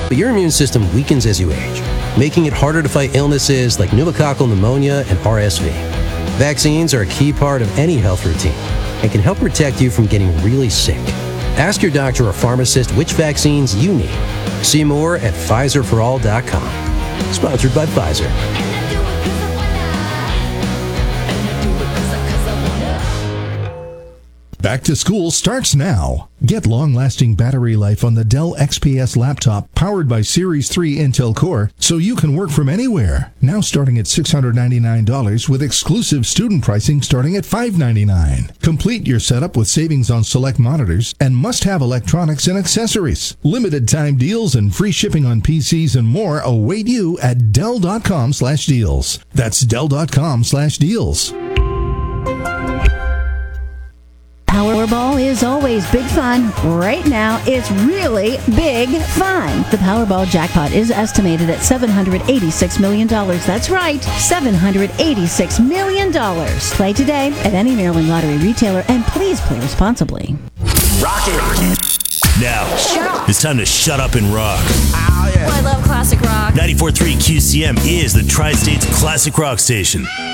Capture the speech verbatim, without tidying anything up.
But your immune system weakens as you age, making it harder to fight illnesses like pneumococcal pneumonia and R S V. Vaccines are a key part of any health routine and can help protect you from getting really sick. Ask your doctor or pharmacist which vaccines you need. See more at Pfizer for all dot com. Sponsored by Pfizer. Back to school starts now. Get long-lasting battery life on the Dell X P S laptop powered by Series three Intel Core so you can work from anywhere. Now starting at six hundred ninety-nine dollars with exclusive student pricing starting at five hundred ninety-nine dollars. Complete your setup with savings on select monitors and must-have electronics and accessories. Limited time deals and free shipping on P Cs and more await you at Dell.com slash deals. That's Dell.com slash deals. Powerball is always big fun. Right now, it's really big fun. The Powerball jackpot is estimated at seven hundred eighty-six million dollars. That's right, seven hundred eighty-six million dollars. Play today at any Maryland Lottery retailer, and please play responsibly. Rock it. Now, it's time to shut up and rock. Oh, yeah. Well, I love classic rock. ninety-four point three Q C M is the Tri-State's classic rock station.